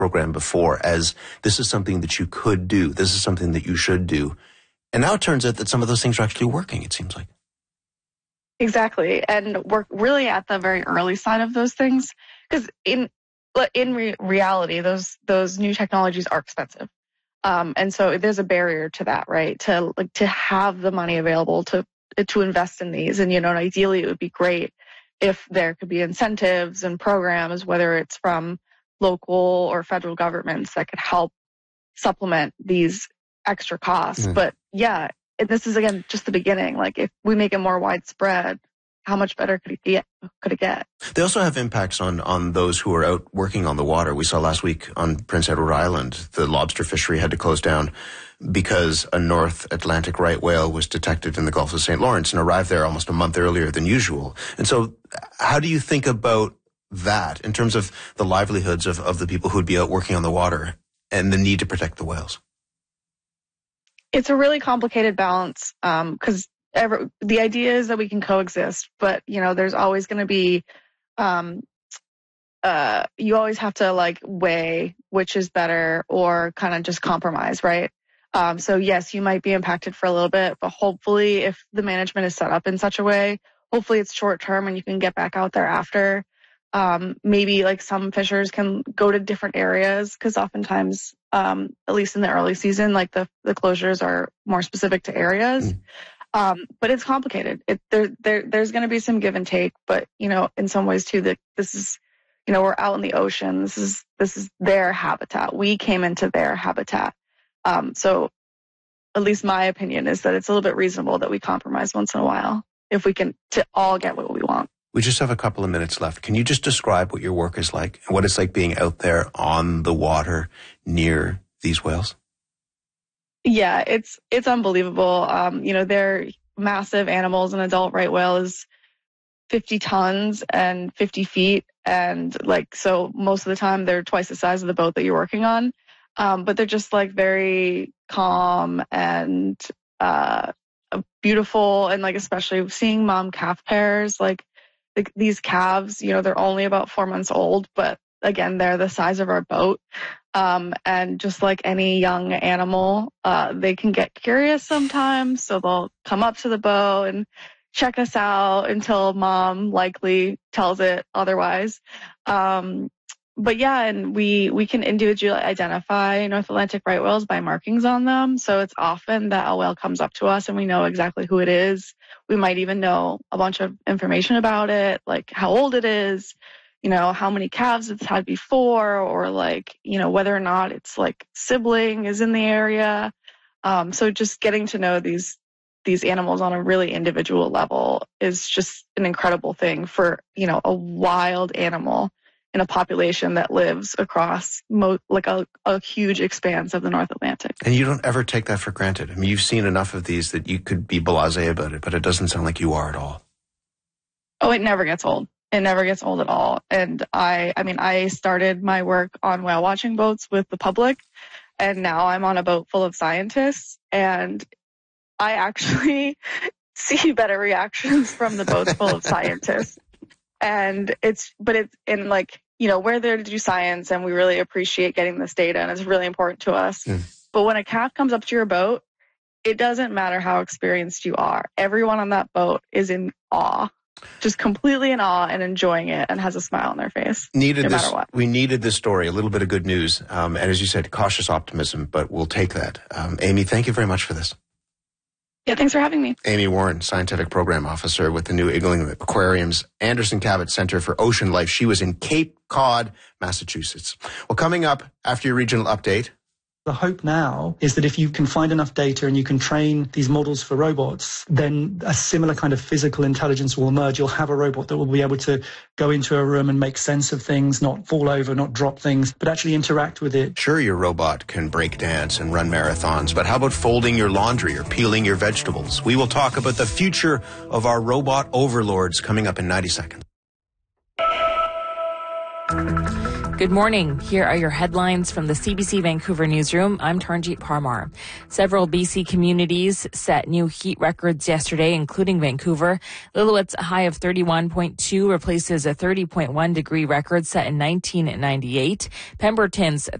program before as this is something that you could do. This is something that you should do. And now it turns out that some of those things are actually working, it seems like. Exactly. And we're really at the very early side of those things because in reality, those new technologies are expensive. And so there's a barrier to that, right? To have the money available to invest in these. And, ideally it would be great if there could be incentives and programs, whether it's from local or federal governments that could help supplement these extra costs. But yeah, this is, again, just the beginning. Like, if we make it more widespread, how much better could it get? They also have impacts on those who are out working on the water. We saw last week on Prince Edward Island, the lobster fishery had to close down because a North Atlantic right whale was detected in the Gulf of St. Lawrence and arrived there almost a month earlier than usual. And so how do you think about that in terms of the livelihoods of the people who'd be out working on the water and the need to protect the whales? It's a really complicated balance because the idea is that we can coexist, but, there's always going to be, you always have to weigh which is better or kind of just compromise, right? So yes, you might be impacted for a little bit, but hopefully if the management is set up in such a way, hopefully it's short term and you can get back out there after. Maybe some fishers can go to different areas because oftentimes, at least in the early season, the closures are more specific to areas. But it's complicated. There's going to be some give and take, but in some ways too, that this is, we're out in the ocean. This is their habitat. We came into their habitat. So at least my opinion is that it's a little bit reasonable that we compromise once in a while if we can to all get what we want. We just have a couple of minutes left. Can you just describe what your work is like and what it's like being out there on the water near these whales? Yeah, it's unbelievable. They're massive animals. An adult right whale is 50 tons and 50 feet. And so most of the time they're twice the size of the boat that you're working on. But they're just very calm and beautiful. And especially seeing mom calf pairs, these calves, they're only about 4 months old, but again, they're the size of our boat. And just like any young animal, they can get curious sometimes. So they'll come up to the boat and check us out until mom likely tells it otherwise. But yeah, and we can individually identify North Atlantic right whales by markings on them. So it's often that a whale comes up to us and we know exactly who it is. We might even know a bunch of information about it, like how old it is, how many calves it's had before, or whether or not it's sibling is in the area. So just getting to know these animals on a really individual level is just an incredible thing for, a wild animal in a population that lives across a huge expanse of the North Atlantic. And you don't ever take that for granted. I mean, you've seen enough of these that you could be blasé about it, but it doesn't sound like you are at all. Oh, it never gets old. It never gets old at all. And I started my work on whale watching boats with the public, and now I'm on a boat full of scientists, and I actually see better reactions from the boats full of scientists. And we're there to do science and we really appreciate getting this data and it's really important to us. But when a calf comes up to your boat, it doesn't matter how experienced you are. Everyone on that boat is in awe, just completely in awe and enjoying it and has a smile on their face. No matter what. We needed this story, a little bit of good news. And as you said, cautious optimism, but we'll take that. Amy, thank you very much for this. Yeah, thanks for having me. Amy Warren, Scientific Program Officer with the New England Aquarium's Anderson Cabot Center for Ocean Life. She was in Cape Cod, Massachusetts. Well, coming up after your regional update. The hope now is that if you can find enough data and you can train these models for robots, then a similar kind of physical intelligence will emerge. You'll have a robot that will be able to go into a room and make sense of things, not fall over, not drop things, but actually interact with it. Sure, your robot can break dance and run marathons, but how about folding your laundry or peeling your vegetables? We will talk about the future of our robot overlords coming up in 90 seconds. Good morning. Here are your headlines from the CBC Vancouver newsroom. I'm Taranjeet Parmar. Several BC communities set new heat records yesterday, including Vancouver. Lillooet's high of 31.2 replaces a 30.1 degree record set in 1998. Pemberton's